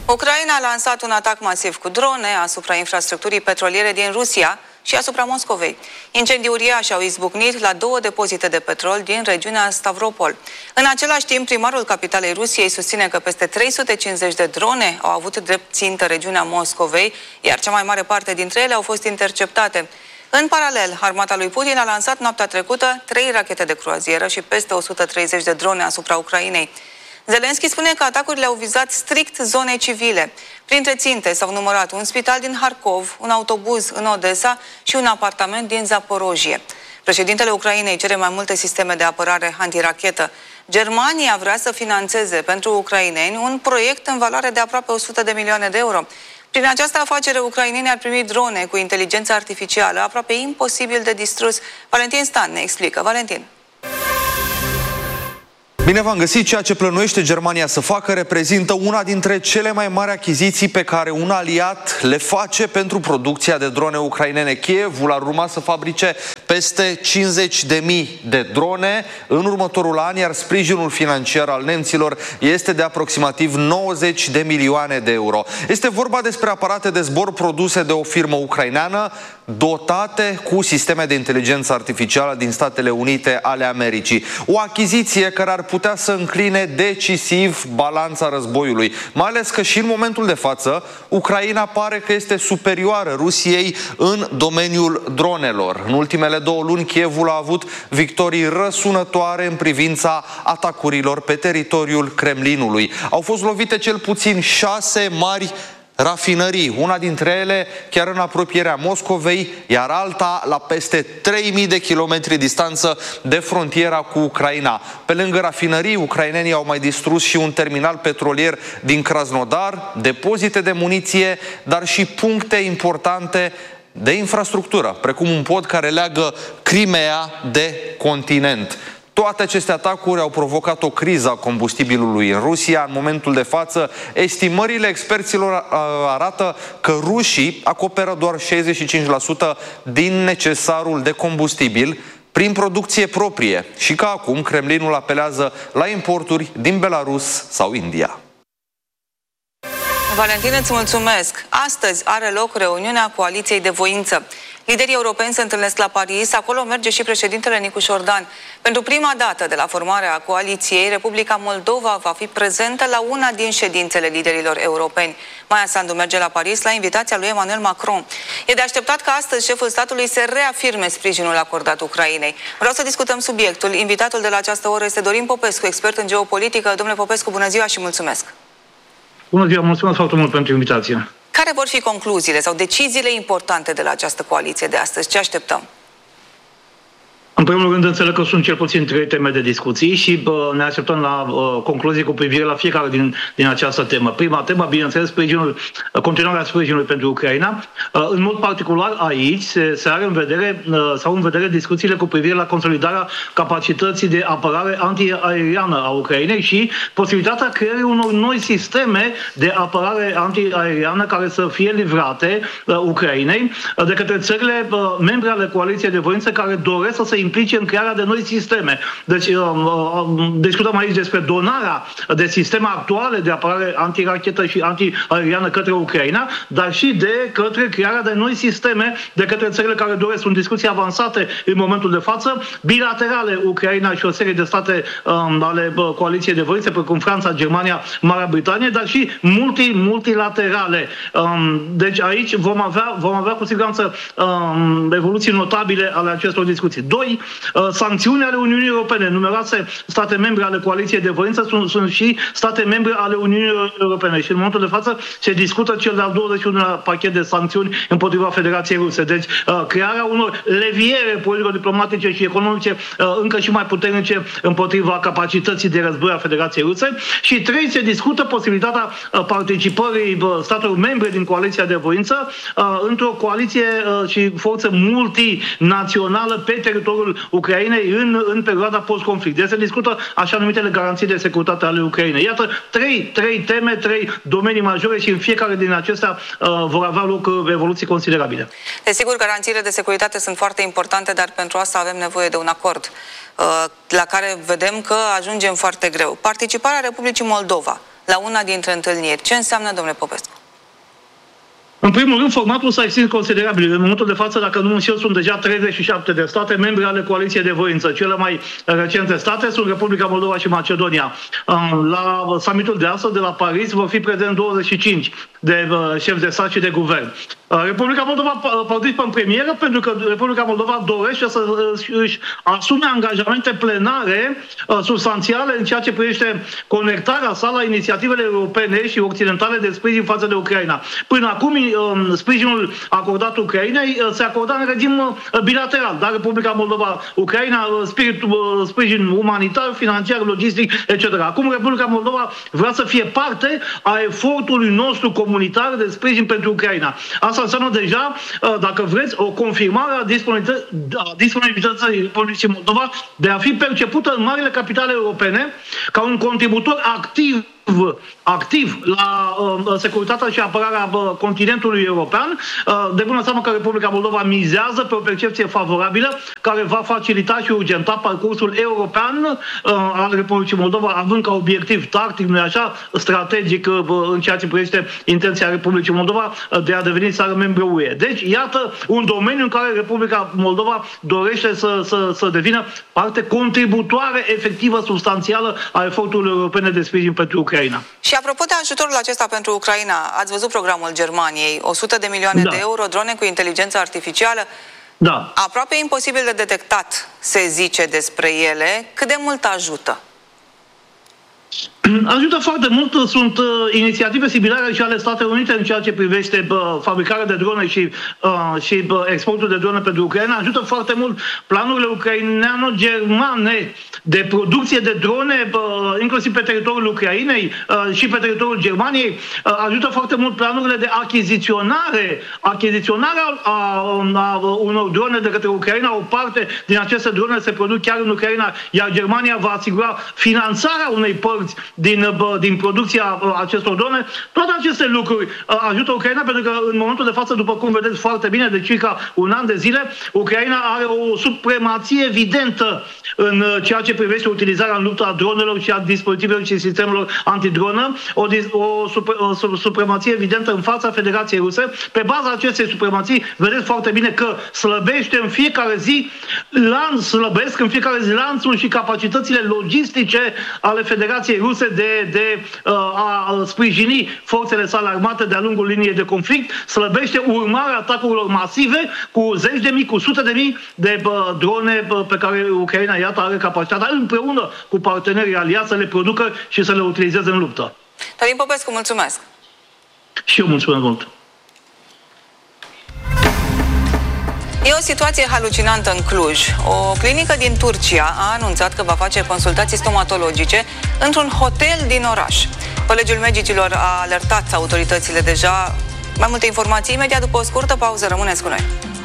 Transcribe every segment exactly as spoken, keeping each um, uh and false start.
Ucraina a lansat un atac masiv cu drone asupra infrastructurii petroliere din Rusia și asupra Moscovei. Incendii uriașe au izbucnit la două depozite de petrol din regiunea Stavropol. În același timp, primarul capitalei Rusiei susține că peste trei sute cincizeci de drone au avut drept țintă regiunea Moscovei, iar cea mai mare parte dintre ele au fost interceptate. În paralel, armata lui Putin a lansat noaptea trecută trei rachete de croazieră și peste o sută treizeci de drone asupra Ucrainei. Zelenski spune că atacurile au vizat strict zone civile. Printre ținte s-au numărat un spital din Harkov, un autobuz în Odessa și un apartament din Zaporojie. Președintele Ucrainei cere mai multe sisteme de apărare antirachetă. Germania vrea să financeze pentru ucraineni un proiect în valoare de aproape o sută de milioane de euro. Prin această afacere, ucrainenii ar primi drone cu inteligență artificială, aproape imposibil de distrus. Valentin Stan ne explică. Valentin. Bine v-am găsit. Ceea ce plănuiește Germania să facă reprezintă una dintre cele mai mari achiziții pe care un aliat le face pentru producția de drone ucrainene. Kievul ar urma să fabrice peste cincizeci de mii de drone în următorul an, iar sprijinul financiar al nemților este de aproximativ nouăzeci de milioane de euro. Este vorba despre aparate de zbor produse de o firmă ucraineană, dotate cu sisteme de inteligență artificială din Statele Unite ale Americii. O achiziție care ar putea să încline decisiv balanța războiului, mai ales că și în momentul de față Ucraina pare că este superioară Rusiei în domeniul dronelor. În ultimele două luni Kievul a avut victorii răsunătoare în privința atacurilor pe teritoriul Kremlinului. Au fost lovite cel puțin șase mari rafinării, una dintre ele chiar în apropierea Moscovei, iar alta la peste trei mii de kilometri distanță de frontiera cu Ucraina. Pe lângă rafinării, ucrainenii au mai distrus și un terminal petrolier din Krasnodar, depozite de muniție, dar și puncte importante de infrastructură, precum un pod care leagă Crimea de continent. Toate aceste atacuri au provocat o criză a combustibilului în Rusia. În momentul de față, estimările experților arată că rușii acoperă doar șaizeci și cinci la sută din necesarul de combustibil prin producție proprie și că acum Kremlinul apelează la importuri din Belarus sau India. Valentin, îți mulțumesc. Astăzi are loc reuniunea Coaliției de Voință. Liderii europeni se întâlnesc la Paris, acolo merge și președintele Nicu Șordan. Pentru prima dată de la formarea coaliției, Republica Moldova va fi prezentă la una din ședințele liderilor europeni. Maia Sandu merge la Paris la invitația lui Emmanuel Macron. E de așteptat ca astăzi șeful statului să reafirme sprijinul acordat Ucrainei. Vreau să discutăm subiectul. Invitatul de la această oră este Dorin Popescu, expert în geopolitică. Domnule Popescu, bună ziua și mulțumesc! Bună ziua, mulțumesc foarte mult pentru invitație. Care vor fi concluziile sau deciziile importante de la această coaliție de astăzi? Ce așteptăm? În primul rând, înțeleg că sunt cel puțin trei teme de discuții și bă, ne așteptăm la uh, concluzii cu privire la fiecare din, din această temă. Prima temă, bineînțeles, sprijinul, continuarea sprijinului pentru Ucraina. Uh, în mod particular, aici se, se are în vedere, uh, sau în vedere discuțiile cu privire la consolidarea capacității de apărare antiaeriană a Ucrainei și posibilitatea creării unor noi sisteme de apărare antiaeriană care să fie livrate uh, Ucrainei uh, de către țările uh, membre ale Coaliției de Voință care doresc să se implice în crearea de noi sisteme. Deci uh, uh, discutăm aici despre donarea de sisteme actuale de apărare antirachetă și antiaeriană către Ucraina, dar și de către crearea de noi sisteme de către țările care doresc. Sunt discuții avansate în momentul de față, bilaterale, Ucraina și o serie de state um, ale uh, Coaliției de Voință, precum Franța, Germania, Marea Britanie, dar și multi, multilaterale. Um, deci aici vom avea, vom avea cu siguranță um, evoluții notabile ale acestor discuții. Doi, sancțiuni ale Uniunii Europene. Numeroase state membre ale Coaliției de Voință sunt, sunt și state membre ale Uniunii Europene. Și în momentul de față se discută cel de-al douăzeci și unu pachet de sancțiuni împotriva Federației Ruse. Deci, crearea unor leviere politico-diplomatice și economice încă și mai puternice împotriva capacității de război a Federației Ruse. Și trei, se discută posibilitatea participării statelor membre din Coaliția de Voință într-o coaliție și forță multinațională pe teritoriul Ucrainei în, în perioada post-conflict. Deci se discută așa numitele garanții de securitate ale Ucrainei. Iată, trei, trei teme, trei domenii majore și în fiecare din acestea uh, vor avea loc evoluții considerabile. Desigur, garanțiile de securitate sunt foarte importante, dar pentru asta avem nevoie de un acord uh, la care vedem că ajungem foarte greu. Participarea Republicii Moldova la una dintre întâlniri. Ce înseamnă, domnule Popescu? În primul rând, formatul s-a extins considerabil. În momentul de față, dacă nu înșel, sunt deja treizeci și șapte de state membre ale Coaliției de Voință. Cele mai recente state sunt Republica Moldova și Macedonia. La summitul de astăzi de la Paris vor fi prezenți douăzeci și cinci de șefi de stat și de guvern. Republica Moldova participă în premieră pentru că Republica Moldova dorește să își asume angajamente plenare substanțiale în ceea ce privește conectarea sa la inițiativele europene și occidentale de sprijin față de Ucraina. Până acum, sprijinul acordat Ucrainei se acorda în regim bilateral, dar Republica Moldova, Ucraina, sprijin umanitar, financiar, logistic, et cetera. Acum Republica Moldova vrea să fie parte a efortului nostru comunitar de sprijin pentru Ucraina. Asta înseamnă deja, dacă vreți, o confirmare a disponibilității Republicii Moldova de a fi percepută în marile capitale europene ca un contributor activ activ la uh, securitatea și apărarea uh, continentului european. Uh, de bună seamă că Republica Moldova mizează pe o percepție favorabilă care va facilita și urgenta parcursul european uh, al Republicii Moldova, având ca obiectiv tactic, nu așa, strategic uh, în ceea ce privește intenția Republicii Moldova uh, de a deveni țară membru U E. Deci, iată un domeniu în care Republica Moldova dorește să, să, să devină parte contributoare efectivă, substanțială a eforturilor europene de sprijin pentru Ucraina. Și apropo de ajutorul acesta pentru Ucraina, ați văzut programul Germaniei, o sută de milioane da. de euro, drone cu inteligență artificială. Da. Aproape imposibil de detectat, se zice despre ele. Cât de mult ajută? Ajută foarte mult, sunt uh, inițiative similare și ale Statelor Unite în ceea ce privește uh, fabricarea de drone și, uh, și uh, exportul de drone pentru Ucraina. Ajută foarte mult planurile ucraineano-germane de producție de drone, uh, inclusiv pe teritoriul Ucrainei uh, și pe teritoriul Germaniei. Uh, ajută foarte mult planurile de achiziționare, achiziționarea a, a, a unor drone de către Ucraina. O parte din aceste drone se produc chiar în Ucraina, iar Germania va asigura finanțarea unei părți din, din producția acestor drone. Toate aceste lucruri ajută Ucraina pentru că în momentul de față, după cum vedeți foarte bine, de circa un an de zile, Ucraina are o supremație evidentă în ceea ce privește utilizarea în lupta a dronelor și a dispozitivelor și sistemelor antidronă, o, o, supre, o supremație evidentă în fața Federației Ruse. Pe baza acestei supremații, vedeți foarte bine că slăbește în fiecare zi lanț, slăbesc în fiecare zi lanțul și capacitățile logistice ale Federației Ruse de, de uh, a sprijini forțele sale armate de-a lungul liniei de conflict, slăbește urmarea atacurilor masive cu zeci de mii, cu sute de mii de uh, drone uh, pe care Ucraina, iată, are capacitatea împreună cu partenerii aliați să le producă și să le utilizeze în luptă. Dorin Popescu, mulțumesc! Și eu mulțumesc mult! E o situație halucinantă în Cluj. O clinică din Turcia a anunțat că va face consultații stomatologice într-un hotel din oraș. Colegiul Medicilor a alertat autoritățile deja. Mai multe informații imediat după o scurtă pauză. Rămâneți cu noi!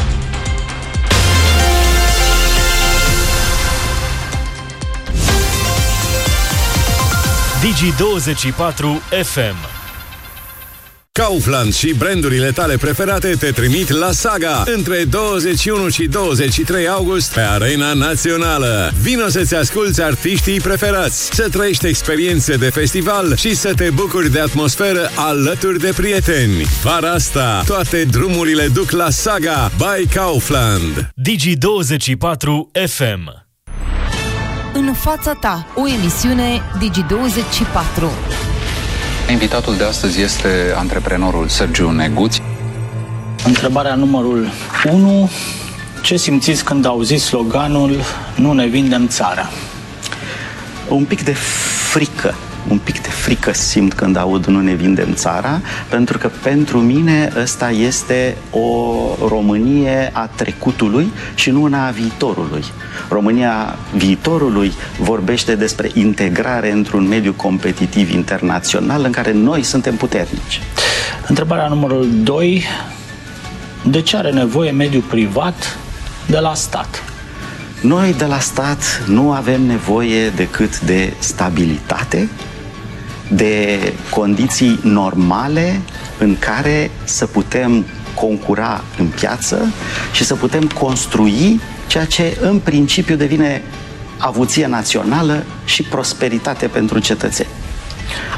Digi douăzeci și patru F M. Kaufland și brandurile tale preferate te trimit la Saga între douăzeci și unu și douăzeci și trei august pe Arena Națională. Vino să-ți asculți artiștii preferați, să trăiești experiențe de festival și să te bucuri de atmosferă alături de prieteni. Vara asta, toate drumurile duc la Saga by Kaufland. Digi douăzeci și patru F M. În fața ta, o emisiune Digi douăzeci și patru. Invitatul de astăzi este antreprenorul Sergiu Neguț. Întrebarea numărul unu. Ce simțiți când auziți sloganul "Nu ne vindem țara"? Un pic de frică. Un pic de frică simt când aud "Nu ne vindem țara", pentru că pentru mine ăsta este o Românie a trecutului și nu una a viitorului. România viitorului vorbește despre integrare într-un mediu competitiv internațional în care noi suntem puternici. Întrebarea numărul doi. De ce are nevoie mediul privat de la stat? Noi de la stat nu avem nevoie decât de stabilitate, de condiții normale în care să putem concura în piață și să putem construi ceea ce în principiu devine avuție națională și prosperitate pentru cetățeni.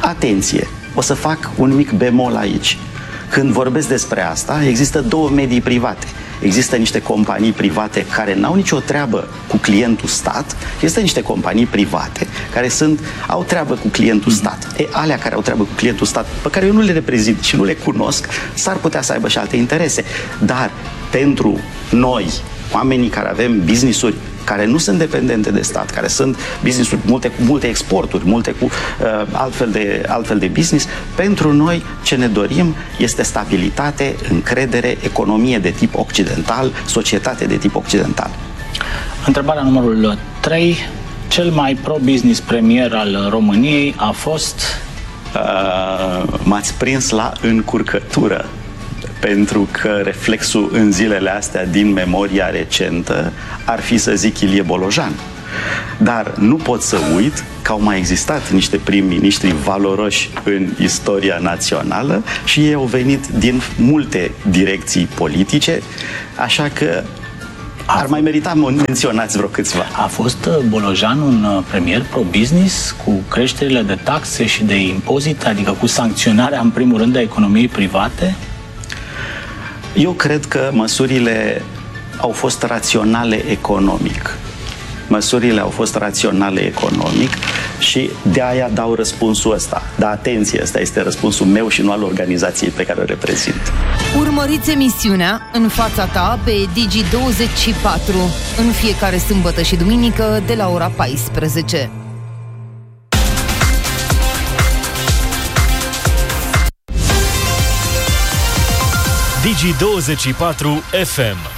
Atenție, o să fac un mic bemol aici. Când vorbesc despre asta, există două medii private. Există niște companii private care n-au nicio treabă cu clientul stat, există niște companii private care sunt, au treabă cu clientul stat. E, alea care au treabă cu clientul stat, pe care eu nu le reprezint și nu le cunosc, s-ar putea să aibă și alte interese. Dar pentru noi, oamenii care avem business-uri care nu sunt dependente de stat, care sunt business-uri multe, cu multe exporturi, multe cu uh, altfel, de, altfel de business, pentru noi ce ne dorim este stabilitate, încredere, economie de tip occidental, societate de tip occidental. Întrebarea numărul trei. Cel mai pro-business premier al României a fost... Uh, m-ați prins la încurcătură, pentru că reflexul în zilele astea din memoria recentă ar fi să zic Ilie Bolojan. Dar nu pot să uit că au mai existat niște prim-ministri valoroși în istoria națională și ei au venit din multe direcții politice, așa că ar mai merita menționați vreo câțiva. A fost Bolojan un premier pro-business cu creșterile de taxe și de impozite, adică cu sancționarea în primul rând a economiei private? Eu cred că măsurile au fost raționale economic. Măsurile au fost raționale economic și de aia dau răspunsul ăsta. Dar atenție, ăsta este răspunsul meu și nu al organizației pe care o reprezint. Urmăriți emisiunea În fața ta pe Digi douăzeci și patru în fiecare sâmbătă și duminică de la ora paisprezece. Digi douăzeci și patru F M.